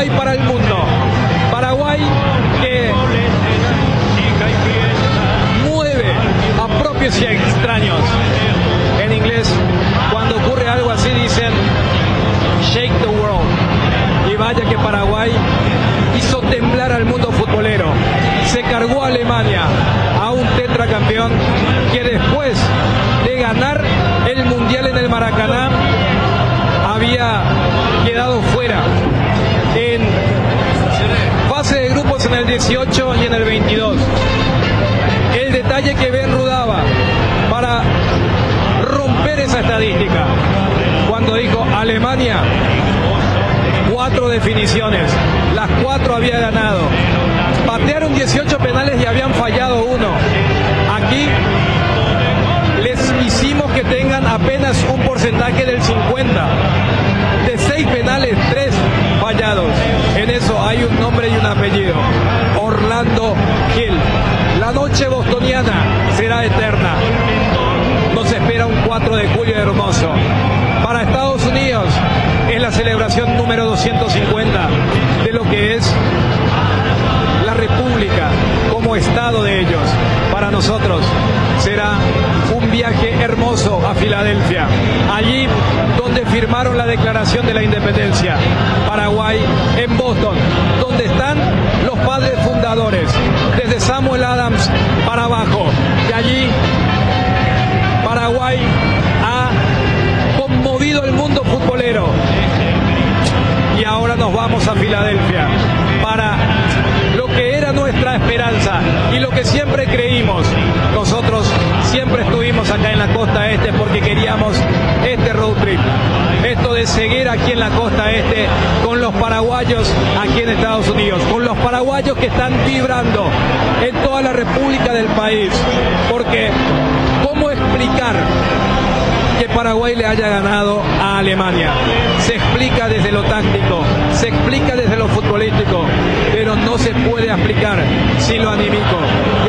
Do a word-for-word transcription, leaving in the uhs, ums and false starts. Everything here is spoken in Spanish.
Paraguay para el mundo. Paraguay que mueve a propios y extraños. En inglés, cuando ocurre algo así, dicen shake the world. Y vaya que Paraguay hizo temblar al mundo futbolero. Se cargó a Alemania, a un tetracampeón que después de ganar el Mundial en el Maracaná había quedado fuera en fase de grupos en el dieciocho y en el veintidós. El detalle que Benrudaba para romper esa estadística, cuando dijo Alemania, cuatro definiciones, las cuatro había ganado. Patearon dieciocho penales y habían fallado uno. Aquí les hicimos que tengan apenas un porcentaje del cincuenta. De seis penales, tres fallados. En eso hay un nombre y un apellido: Orlando Gil. La noche bostoniana será eterna. Nos espera un cuatro de julio hermoso. Para Estados Unidos es la celebración número doscientos cincuenta de lo que es la República como Estado de ellos. Para nosotros será un viaje hermoso a Filadelfia, allí donde firmaron la Declaración de la Independencia. Paraguay en Boston, donde están los padres fundadores, desde Samuel Adams para abajo. Y allí Paraguay ha conmovido el mundo futbolero. Y ahora nos vamos a Filadelfia para lo que era nuestra esperanza y lo que siempre creímos. Nosotros siempre estuvimos acá en la costa este porque queríamos este road trip, esto de seguir aquí en la costa este con los paraguayos aquí en Estados Unidos, con los paraguayos que están vibrando en toda la república del país. Porque ¿cómo explicar que Paraguay le haya ganado a Alemania? Se explica desde lo táctico, se explica desde lo futbolístico, pero no se puede explicar sin lo anímico.